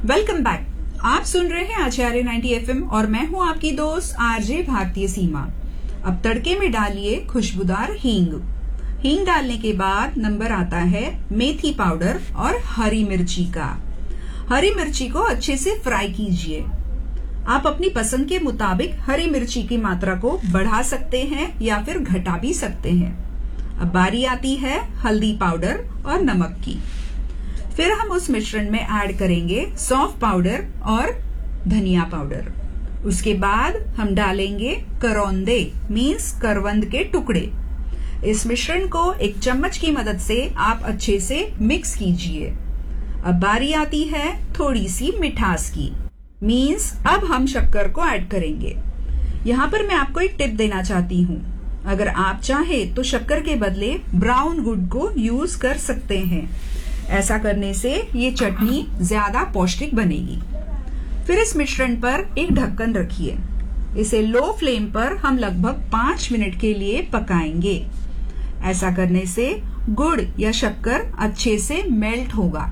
Welcome back. आप सुन रहे हैं आचार्य 90 एफएम और मैं हूं आपकी दोस्त आरजे भारतीय सीमा। अब तड़के में डालिए खुशबूदार हींग। हींग डालने के बाद नंबर आता है मेथी पाउडर और हरी मिर्ची का। हरी मिर्ची को अच्छे से फ्राई कीजिए। आप अपनी पसंद के मुताबिक हरी मिर्ची की मात्रा को बढ़ा सकते हैं या फिर घटा भी सकते हैं। अब बारी आती है हल्दी पाउडर और नमक की। फिर हम उस मिश्रण में ऐड करेंगे सौंफ पाउडर और धनिया पाउडर। उसके बाद हम डालेंगे करौंदे मीन्स करवंद के टुकड़े। इस मिश्रण को एक चम्मच की मदद से आप अच्छे से मिक्स कीजिए। अब बारी आती है थोड़ी सी मिठास की मीन्स अब हम शक्कर को ऐड करेंगे। यहाँ पर मैं आपको एक टिप देना चाहती हूँ। अगर आप चाहें तो शक्कर के बदले ब्राउन गुड़ को यूज कर सकते हैं। ऐसा करने से ये चटनी ज्यादा पौष्टिक बनेगी। फिर इस मिश्रण पर एक ढक्कन रखिए। इसे लो फ्लेम पर हम लगभग 5 मिनट के लिए पकाएंगे। ऐसा करने से गुड़ या शक्कर अच्छे से मेल्ट होगा।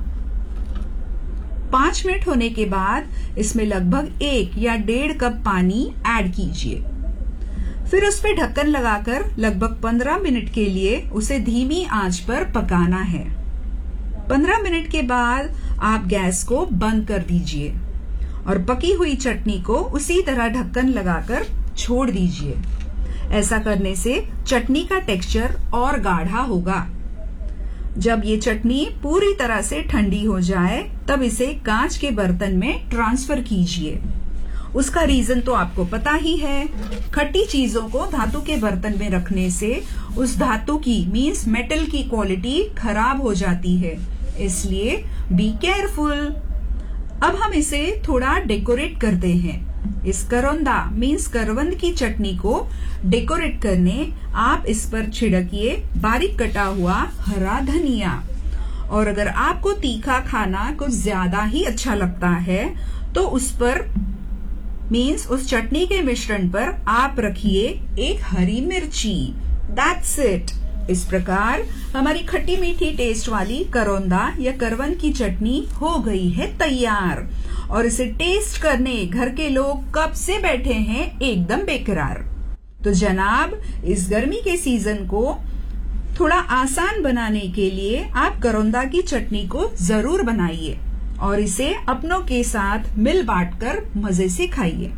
5 मिनट होने के बाद इसमें लगभग 1 या 1.5 कप पानी ऐड कीजिए। फिर उस पर ढक्कन लगाकर लगभग 15 मिनट के लिए उसे धीमी आंच पर पकाना है। 15 मिनट के बाद आप गैस को बंद कर दीजिए और पकी हुई चटनी को उसी तरह ढक्कन लगाकर छोड़ दीजिए। ऐसा करने से चटनी का टेक्सचर और गाढ़ा होगा। जब ये चटनी पूरी तरह से ठंडी हो जाए तब इसे कांच के बर्तन में ट्रांसफर कीजिए। उसका रीजन तो आपको पता ही है। खट्टी चीजों को धातु के बर्तन में रखने से उस धातु की मीन्स मेटल की क्वालिटी खराब हो जाती है, इसलिए बी केयरफुल। अब हम इसे थोड़ा डेकोरेट करते हैं। इस करौंदा मीन्स करवंद की चटनी को डेकोरेट करने आप इस पर छिड़किए बारीक कटा हुआ हरा धनिया। और अगर आपको तीखा खाना कुछ ज्यादा ही अच्छा लगता है तो उस पर मीन्स उस चटनी के मिश्रण पर आप रखिए एक हरी मिर्ची। That's it. इस प्रकार हमारी खट्टी मीठी टेस्ट वाली करौंदा या करवंद की चटनी हो गई है तैयार। और इसे टेस्ट करने घर के लोग कब से बैठे हैं एकदम बेकरार। तो जनाब, इस गर्मी के सीजन को थोड़ा आसान बनाने के लिए आप करौंदा की चटनी को जरूर बनाइए और इसे अपनों के साथ मिल बांटकर मजे से खाइए।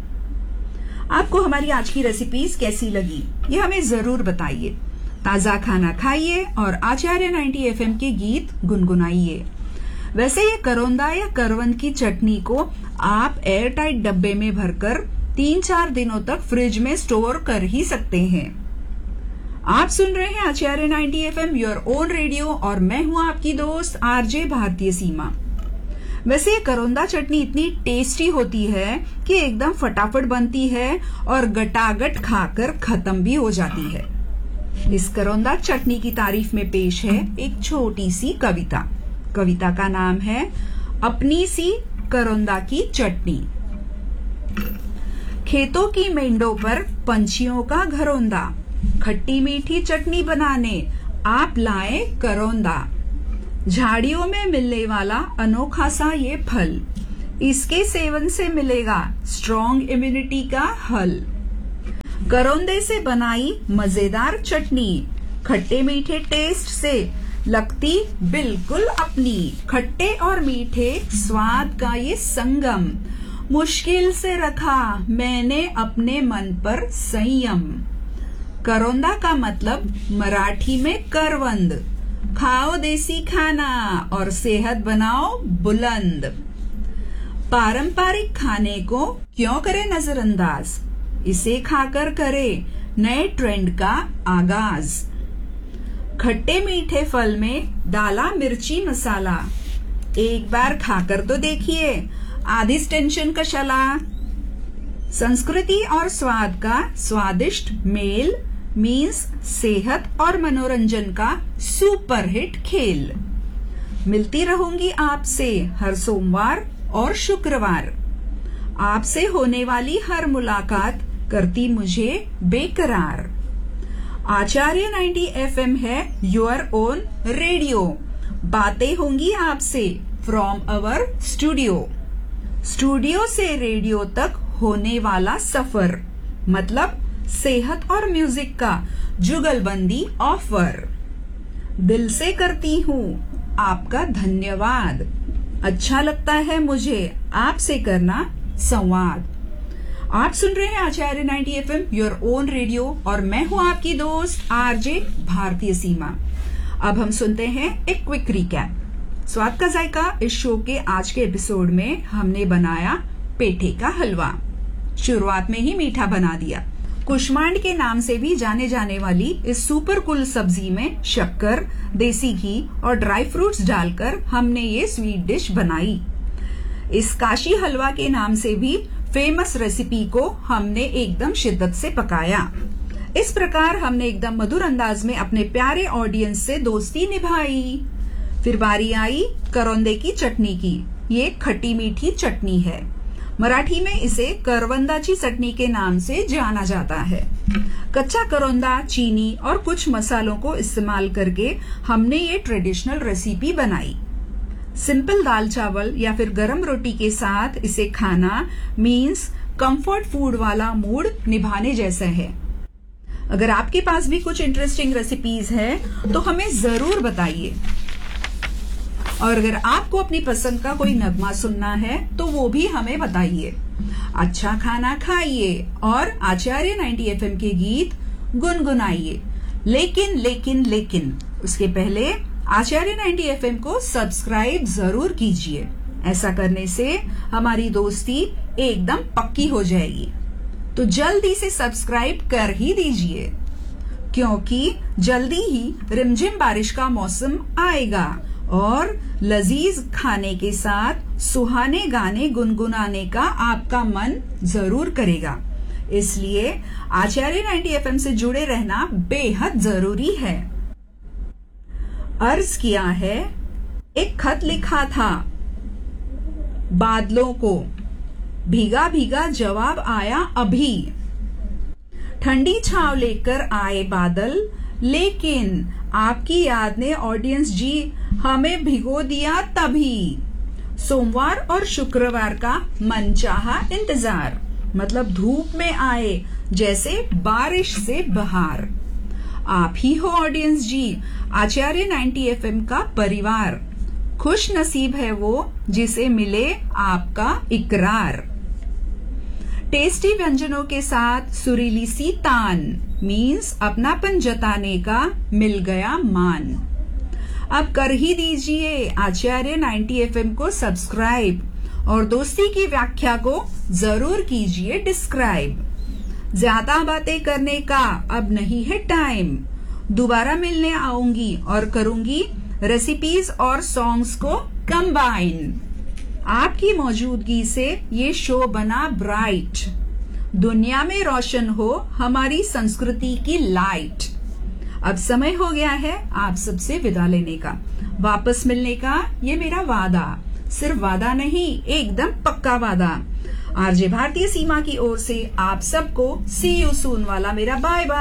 आपको हमारी आज की रेसिपीज कैसी लगी ये हमें जरूर बताइए। ताजा खाना खाइए और आचार्य 90 एफएम के गीत गुनगुनाइए। वैसे ये करौंदा या करवंद की चटनी को आप एयर टाइट डब्बे में भरकर 3-4 दिनों तक फ्रिज में स्टोर कर ही सकते हैं। आप सुन रहे हैं आचार्य 90 एफएम योर ओन रेडियो और मैं हूं आपकी दोस्त आरजे भारतीय सीमा। वैसे ये करौंदा चटनी इतनी टेस्टी होती है कि एकदम फटाफट बनती है और गटागट खाकर खत्म भी हो जाती है। इस करौंदा चटनी की तारीफ में पेश है एक छोटी सी कविता। कविता का नाम है अपनी सी करौंदा की चटनी। खेतों की मेंढों पर पंछियों का घरौंदा, खट्टी मीठी चटनी बनाने आप लाए करौंदा। झाड़ियों में मिलने वाला अनोखा सा ये फल, इसके सेवन से मिलेगा स्ट्रॉन्ग इम्यूनिटी का हल। करौंदे से बनाई मजेदार चटनी, खट्टे मीठे टेस्ट से लगती बिल्कुल अपनी। खट्टे और मीठे स्वाद का ये संगम, मुश्किल से रखा मैंने अपने मन पर संयम। करौंदा का मतलब मराठी में करवंद। खाओ देसी खाना और सेहत बनाओ बुलंद। पारंपरिक खाने को क्यों करें नजरअंदाज, इसे खाकर करे नए ट्रेंड का आगाज। खट्टे मीठे फल में डाला मिर्ची मसाला, एक बार खाकर तो देखिए आधी टेंशन कशाला। संस्कृति और स्वाद का स्वादिष्ट मेल मीन्स सेहत और मनोरंजन का सुपर हिट खेल। मिलती रहूंगी आपसे हर सोमवार और शुक्रवार। आपसे होने वाली हर मुलाकात करती मुझे बेकरार। आचार्य 90 एफएम है योर ओन रेडियो। बातें होंगी आपसे फ्रॉम अवर स्टूडियो। स्टूडियो से रेडियो तक होने वाला सफर, मतलब सेहत और म्यूजिक का जुगलबंदी ऑफर। दिल से करती हूँ आपका धन्यवाद, अच्छा लगता है मुझे आपसे करना संवाद। आप सुन रहे हैं आचार्य 90 FM योर ओन रेडियो और मैं हूं आपकी दोस्त आरजे भारतीय सीमा। अब हम सुनते हैं एक क्विक रिकैप। स्वाद का जायका इस शो के आज के एपिसोड में हमने बनाया पेठे का हलवा। शुरुआत में ही मीठा बना दिया। कुष्मांड के नाम से भी जाने जाने वाली इस सुपर कूल सब्जी में शक्कर, देसी घी और ड्राई फ्रूट्स डालकर हमने ये स्वीट डिश बनाई। इस काशी हलवा के नाम से भी फेमस रेसिपी को हमने एकदम शिद्दत से पकाया। इस प्रकार हमने एकदम मधुर अंदाज में अपने प्यारे ऑडियंस से दोस्ती निभाई। फिर बारी आई करौंदे की चटनी की। ये खट्टी मीठी चटनी है। मराठी में इसे करवंदाची चटनी के नाम से जाना जाता है। कच्चा करौंदा, चीनी और कुछ मसालों को इस्तेमाल करके हमने ये ट्रेडिशनल रेसिपी बनाई। सिंपल दाल चावल या फिर गरम रोटी के साथ इसे खाना मीन्स कंफर्ट फूड वाला मूड निभाने जैसा है। अगर आपके पास भी कुछ इंटरेस्टिंग रेसिपीज है तो हमें जरूर बताइए। और अगर आपको अपनी पसंद का कोई नगमा सुनना है तो वो भी हमें बताइए। अच्छा खाना खाइए और आचार्य 90 FM के गीत गुनगुनाइए। लेकिन उसके पहले आचार्य 90 FM को सब्सक्राइब जरूर कीजिए। ऐसा करने से हमारी दोस्ती एकदम पक्की हो जाएगी। तो जल्दी से सब्सक्राइब कर ही दीजिए, क्योंकि जल्दी ही रिमझिम बारिश का मौसम आएगा और लजीज खाने के साथ सुहाने गाने गुनगुनाने का आपका मन जरूर करेगा। इसलिए आचार्य 90 FM से जुड़े रहना बेहद जरूरी है। अर्ज किया है, एक खत लिखा था बादलों को, भीगा भीगा जवाब आया अभी। ठंडी छांव लेकर आए बादल, लेकिन आपकी याद ने ऑडियंस जी हमें भिगो दिया तभी। सोमवार और शुक्रवार का मनचाहा इंतजार, मतलब धूप में आए जैसे बारिश से बहार। आप ही हो ऑडियंस जी आचार्य 90 FM का परिवार। खुश नसीब है वो जिसे मिले आपका इकरार। टेस्टी व्यंजनों के साथ सुरीली सी तान मीन्स अपनापन जताने का मिल गया मान। अब कर ही दीजिए आचार्य 90 FM को सब्सक्राइब और दोस्ती की व्याख्या को जरूर कीजिए डिस्क्राइब। ज्यादा बातें करने का अब नहीं है टाइम। दोबारा मिलने आऊंगी और करूंगी रेसिपीज और सॉन्ग्स को कंबाइन। आपकी मौजूदगी से ये शो बना ब्राइट। दुनिया में रोशन हो हमारी संस्कृति की लाइट। अब समय हो गया है आप सबसे विदा लेने का। वापस मिलने का ये मेरा वादा, सिर्फ वादा नहीं एकदम पक्का वादा। आरजे भारतीय सीमा की ओर से आप सबको सी यू सून वाला मेरा बाय बाय।